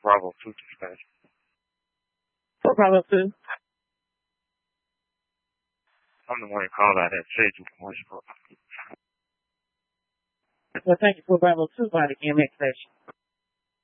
Bravo 2 dispatch. For Bravo 2. I'm the one who called out that schedule commercial. Well, thank you for Bravo 2 by the MX station.